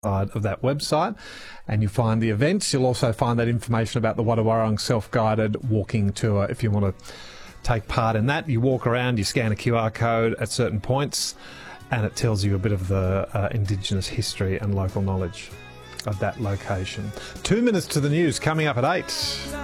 of that website, and you find the events. You'll also find that information about the Wadawurrung self-guided walking tour. If you want to take part in that, you walk around, you scan a QR code at certain points, and it tells you a bit of the Indigenous history and local knowledge of that location. 2 minutes to the news coming up at 8.